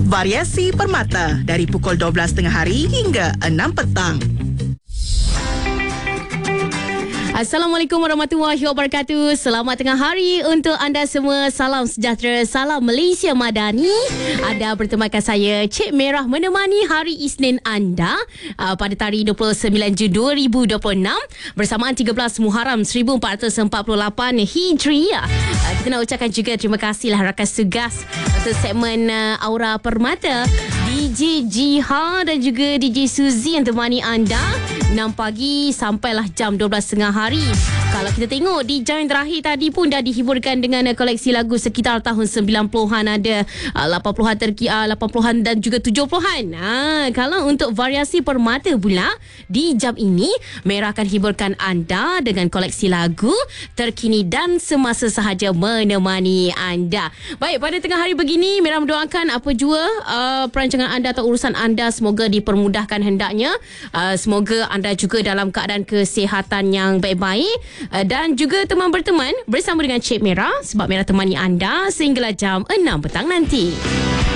Variasi Permata dari pukul 12 tengah hari hingga 6 petang. Assalamualaikum warahmatullahi wabarakatuh. Selamat tengah hari untuk anda semua. Salam sejahtera, salam Malaysia Madani. Anda bertemakan saya, Cik Merah, menemani hari Isnin anda pada tarikh 29 Jun 2026 bersamaan 13 Muharram 1448 Hijriah. Kita nak ucapkan juga terima kasihlah rakan tugas untuk segmen Aura Permata, DJ Jiha dan juga DJ Suzy yang temani anda 6 pagi sampailah jam 12 tengah hari. Kalau kita tengok di jam terakhir tadi pun dah dihiburkan dengan koleksi lagu sekitar tahun 90-an, ada 80-an 80-an dan juga 70-an. Kalau untuk Variasi Permata pula, di jam ini Merah akan hiburkan anda dengan koleksi lagu terkini dan semasa sahaja menemani anda. Baik, pada tengah hari begini Merah mendoakan apa jua perancangan anda atau urusan anda semoga dipermudahkan hendaknya. Semoga anda juga dalam keadaan kesihatan yang baik-baik dan juga teman berteman bersama dengan Cik Merah sebab Merah temani anda sehinggalah jam 6 petang nanti.